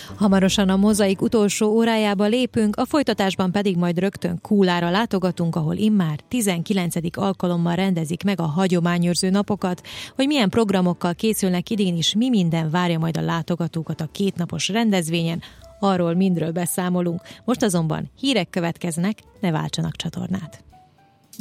Hamarosan a Mozaik utolsó órájába lépünk, a folytatásban pedig majd rögtön Kúlára látogatunk, ahol immár 19. alkalommal rendezik meg a hagyományőrző napokat, hogy milyen programokkal készülnek idén is, mi minden várja majd a látogatókat a kétnapos rendezvényen, arról mindről beszámolunk. Most azonban hírek következnek, ne váltsanak csatornát!